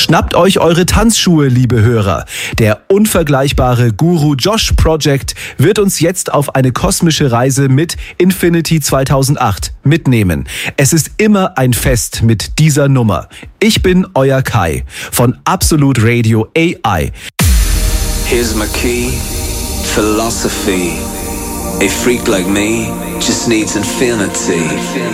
Schnappt euch eure Tanzschuhe, liebe Hörer. Der unvergleichbare Guru Josh Project wird uns jetzt auf eine kosmische Reise mit Infinity 2008 mitnehmen. Es ist immer ein Fest mit dieser Nummer. Ich bin euer Kai von Absolute Radio AI. Here's my key, philosophy. A freak like me just needs infinity.